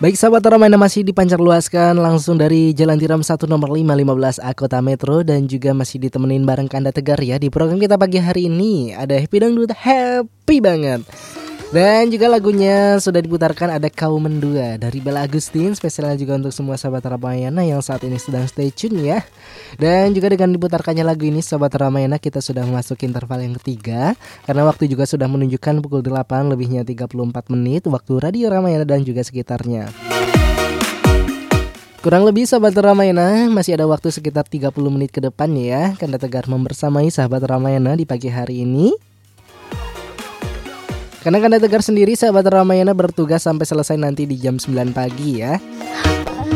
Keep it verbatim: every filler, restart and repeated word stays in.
Baik sahabat Ramayana, masih dipancar luaskan langsung dari Jalan Tiram satu nomor lima lima belas A Kota Metro. Dan juga masih ditemenin bareng Kanda Tegar ya. Di program kita pagi hari ini ada Happy Dangdut, happy banget. Dan juga lagunya sudah diputarkan, ada Kau Mendua dari Bella Agustin. Spesialnya juga untuk semua sahabat Ramayana yang saat ini sedang stay tune ya. Dan juga dengan diputarkannya lagu ini sahabat Ramayana, kita sudah memasuki interval yang ketiga. Karena waktu juga sudah menunjukkan pukul delapan lebihnya tiga puluh empat menit waktu Radio Ramayana dan juga sekitarnya. Kurang lebih sahabat Ramayana masih ada waktu sekitar tiga puluh menit ke depan ya. Kanda Tegar membersamai sahabat Ramayana di pagi hari ini. Karena Kanda Tegar sendiri sahabat Ramayana bertugas sampai selesai nanti di jam sembilan pagi ya.